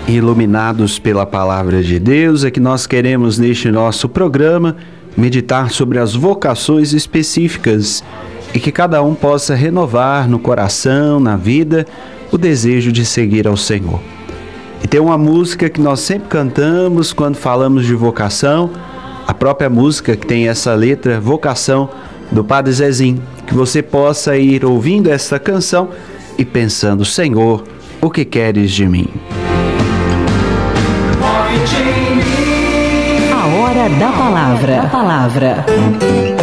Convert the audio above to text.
Iluminados pela palavra de Deus, é que nós queremos neste nosso programa meditar sobre as vocações específicas e que cada um possa renovar no coração, na vida, o desejo de seguir ao Senhor. E tem uma música que nós sempre cantamos quando falamos de vocação, a própria música que tem essa letra, Vocação, do Padre Zezinho, que você possa ir ouvindo essa canção e pensando: Senhor, o que queres de mim? A hora da palavra.